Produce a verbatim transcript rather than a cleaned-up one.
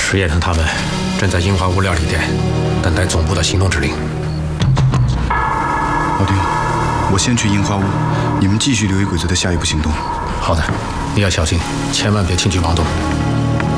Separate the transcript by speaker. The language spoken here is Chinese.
Speaker 1: 石野城他们正在樱花屋料理店等待总部的行动指令。
Speaker 2: 老丁，我先去樱花屋，你们继续留意鬼子的下一步行动。
Speaker 1: 好的，你要小心，千万别轻举妄动。